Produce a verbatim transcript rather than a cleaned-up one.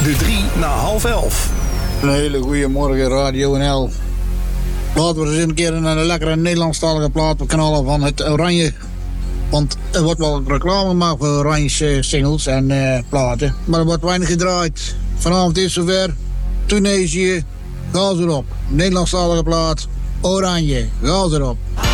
De drie na half elf. Een hele goede morgen, Radio N L. Laten we eens een keer naar een lekkere Nederlandstalige plaat knallen van het Oranje. Want er wordt wel reclame gemaakt voor Oranje singles en uh, platen. Maar er wordt weinig gedraaid. Vanavond is zover. Tunesië, ga erop. Nederlandstalige plaat. Oranje, ga erop.